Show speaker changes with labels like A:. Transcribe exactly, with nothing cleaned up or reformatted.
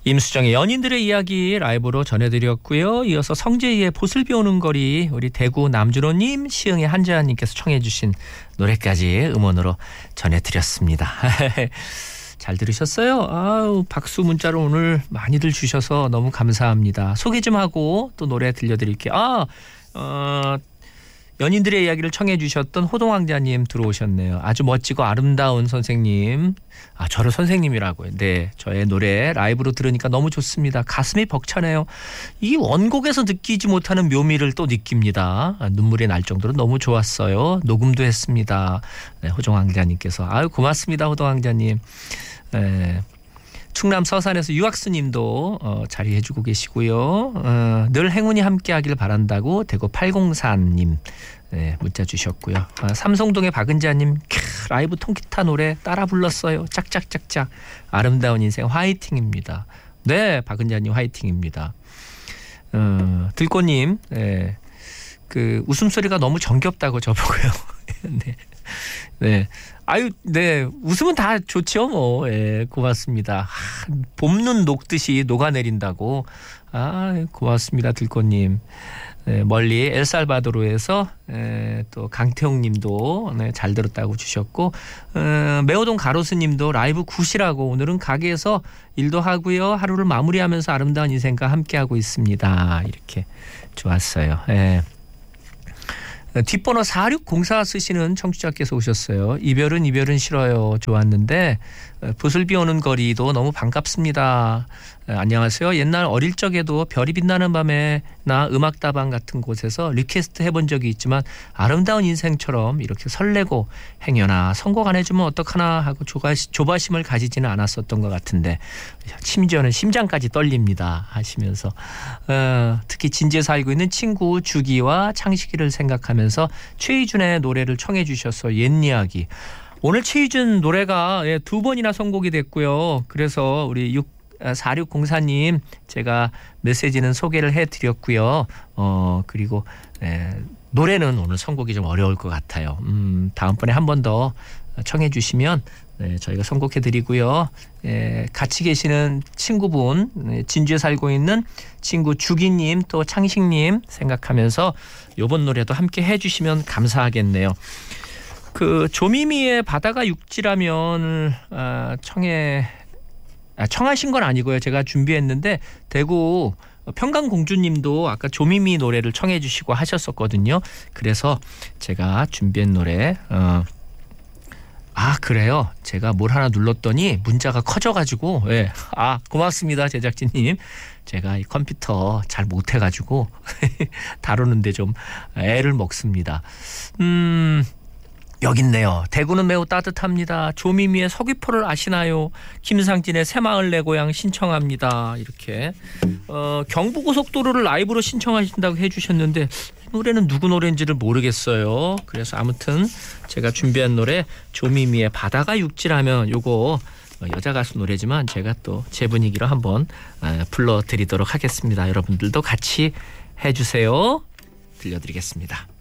A: 임수정의 연인들의 이야기 라이브로 전해드렸고요. 이어서 성재희의 보슬 비오는 거리 우리 대구 남준호님, 시흥의 한재환님께서 청해 주신 노래까지 음원으로 전해드렸습니다. 잘 들으셨어요? 아우, 박수 문자로 오늘 많이들 주셔서 너무 감사합니다. 소개 좀 하고 또 노래 들려드릴게요. 아, 어, 연인들의 이야기를 청해 주셨던 호동왕자님 들어오셨네요. 아주 멋지고 아름다운 선생님. 아, 저를 선생님이라고요. 네, 저의 노래 라이브로 들으니까 너무 좋습니다. 가슴이 벅차네요. 이 원곡에서 느끼지 못하는 묘미를 또 느낍니다. 아, 눈물이 날 정도로 너무 좋았어요. 녹음도 했습니다. 네, 호동왕자님께서. 아유, 고맙습니다, 호동왕자님. 네. 충남 서산에서 유학스님도 어, 자리해주고 계시고요. 어, 늘 행운이 함께하길 바란다고 대구 팔공사님 네, 문자 주셨고요. 아, 삼성동의 박은자님 라이브 통기타 노래 따라 불렀어요. 짝짝짝짝 아름다운 인생 화이팅입니다. 네, 박은자님 화이팅입니다. 어, 들꽃님 네, 그 웃음소리가 너무 정겹다고 저보고요. 네. 네. 아유, 네. 웃으면 다 좋죠, 뭐. 예, 고맙습니다. 아, 봄눈 녹듯이 녹아내린다고. 아, 고맙습니다, 들꽃님. 네, 멀리 엘살바도르에서 예, 또 강태용 님도 네, 잘 들었다고 주셨고, 어, 매호동 가로스 님도 라이브 굿이라고 오늘은 가게에서 일도 하고요. 하루를 마무리하면서 아름다운 인생과 함께하고 있습니다. 이렇게 좋았어요. 예. 뒷번호 사육공사 쓰시는 청취자께서 오셨어요. 이별은 이별은 싫어요. 좋았는데 붓을 비오는 거리도 너무 반갑습니다. 안녕하세요. 옛날 어릴 적에도 별이 빛나는 밤에나 음악다방 같은 곳에서 리퀘스트 해본 적이 있지만 아름다운 인생처럼 이렇게 설레고 행여나 선곡 안 해주면 어떡하나 하고 조바심을 가지지는 않았었던 것 같은데 심지어는 심장까지 떨립니다 하시면서 어, 특히 진지에 살고 있는 친구 주기와 창식이를 생각하면서 최희준의 노래를 청해 주셔서 옛 이야기. 오늘 최희준 노래가 두 번이나 선곡이 됐고요. 그래서 우리 사육공사님 제가 메시지는 소개를 해드렸고요. 어 그리고 에, 노래는 오늘 선곡이 좀 어려울 것 같아요. 음, 다음번에 한 번 더 청해 주시면 네, 저희가 선곡해드리고요. 에, 같이 계시는 친구분, 네, 진주에 살고 있는 친구 주기님 또 창식님 생각하면서 이번 노래도 함께 해주시면 감사하겠네요. 그 조미미의 바다가 육지라면 아, 청해 아, 청하신 건 아니고요. 제가 준비했는데 대구 평강공주님도 아까 조미미 노래를 청해 주시고 하셨었거든요. 그래서 제가 준비한 노래 어, 아 그래요. 제가 뭘 하나 눌렀더니 문자가 커져가지고 예. 아 고맙습니다 제작진님. 제가 이 컴퓨터 잘 못해가지고 다루는데 좀 애를 먹습니다. 음... 여기 있네요. 대구는 매우 따뜻합니다. 조미미의 서귀포를 아시나요? 김상진의 새마을 내 고향 신청합니다. 이렇게 어, 경부고속도로를 라이브로 신청하신다고 해주셨는데 노래는 누구 노래인지를 모르겠어요. 그래서 아무튼 제가 준비한 노래 조미미의 바다가 육지라면 요거 여자 가수 노래지만 제가 또 제 분위기로 한번 불러드리도록 하겠습니다. 여러분들도 같이 해주세요. 들려드리겠습니다.